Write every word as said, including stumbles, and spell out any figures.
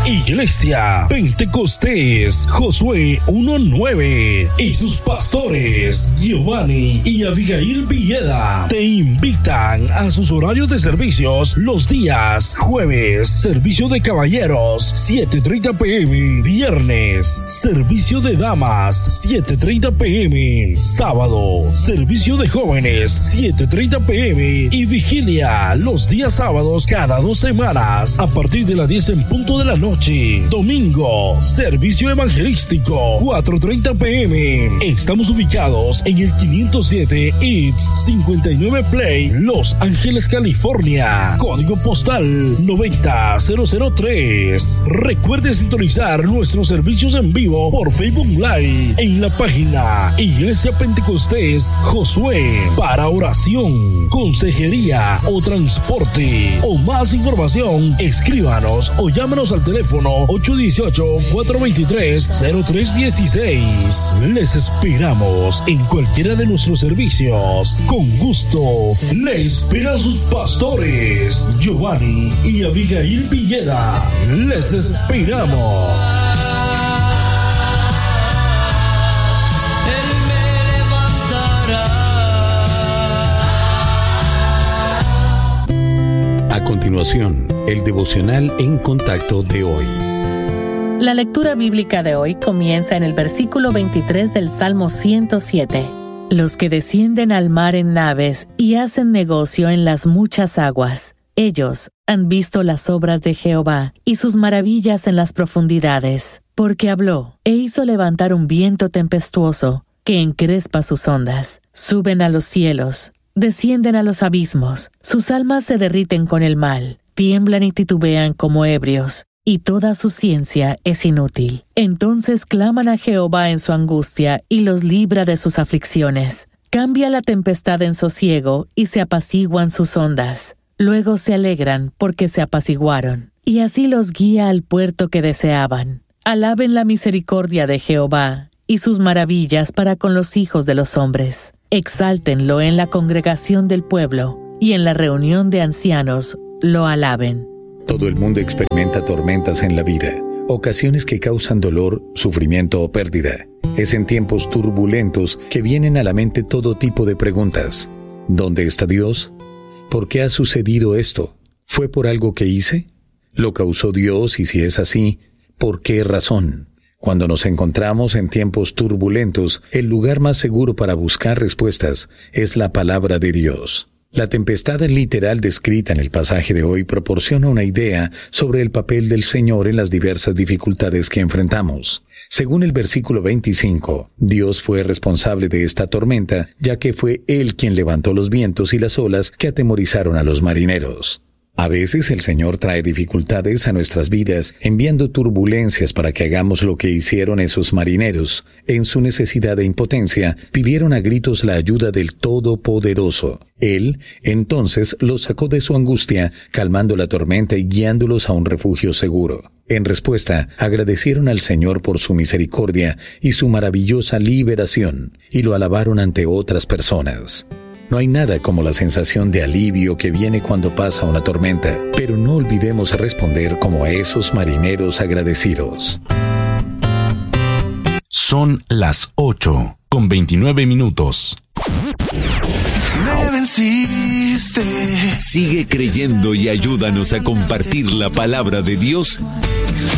Iglesia Pentecostés Josué uno nueve y sus pastores Giovanni y Abigail Villeda te invitan a sus horarios de servicios los días jueves, servicio de caballeros siete treinta p m, viernes, servicio de damas siete treinta p m, sábado, servicio de jóvenes siete treinta p m y vigilia los días sábados cada dos semanas a partir de las diez en punto de la noche. Domingo, servicio evangelístico cuatro treinta p m. Estamos ubicados en el quinientos siete East cincuenta y nueve Play, Los Ángeles, California. Código postal noventa mil tres. Recuerde sintonizar nuestros servicios en vivo por Facebook Live en la página Iglesia Pentecostés Josué. Para oración, consejería o transporte o más información, escríbanos o llámanos al teléfono ocho uno ocho, cuatro dos tres, cero tres uno seis. Les esperamos en cualquiera de nuestros servicios. Con gusto, le esperan sus pastores Giovanni y Abigail Villeda. Les esperamos. A continuación, el devocional en contacto de hoy. La lectura bíblica de hoy comienza en el versículo veintitrés del Salmo ciento siete. Los que descienden al mar en naves y hacen negocio en las muchas aguas, ellos han visto las obras de Jehová y sus maravillas en las profundidades, porque habló e hizo levantar un viento tempestuoso que encrespa sus ondas. Suben a los cielos, descienden a los abismos, sus almas se derriten con el mal, tiemblan y titubean como ebrios, y toda su ciencia es inútil. Entonces claman a Jehová en su angustia y los libra de sus aflicciones. Cambia la tempestad en sosiego y se apaciguan sus ondas. Luego se alegran porque se apaciguaron, y así los guía al puerto que deseaban. Alaben la misericordia de Jehová y sus maravillas para con los hijos de los hombres. Exáltenlo en la congregación del pueblo, y en la reunión de ancianos lo alaben. Todo el mundo experimenta tormentas en la vida, ocasiones que causan dolor, sufrimiento o pérdida. Es en tiempos turbulentos que vienen a la mente todo tipo de preguntas. ¿Dónde está Dios? ¿Por qué ha sucedido esto? ¿Fue por algo que hice? ¿Lo causó Dios? Y si es así, ¿por qué razón? Cuando nos encontramos en tiempos turbulentos, el lugar más seguro para buscar respuestas es la palabra de Dios. La tempestad literal descrita en el pasaje de hoy proporciona una idea sobre el papel del Señor en las diversas dificultades que enfrentamos. Según el versículo veinticinco, Dios fue responsable de esta tormenta, ya que fue Él quien levantó los vientos y las olas que atemorizaron a los marineros. A veces el Señor trae dificultades a nuestras vidas, enviando turbulencias para que hagamos lo que hicieron esos marineros. En su necesidad e impotencia, pidieron a gritos la ayuda del Todopoderoso. Él, entonces, los sacó de su angustia, calmando la tormenta y guiándolos a un refugio seguro. En respuesta, agradecieron al Señor por su misericordia y su maravillosa liberación, y lo alabaron ante otras personas. No hay nada como la sensación de alivio que viene cuando pasa una tormenta, pero no olvidemos responder como a esos marineros agradecidos. Son las ocho con veintinueve minutos. Me venciste. Sigue creyendo y ayúdanos a compartir la palabra de Dios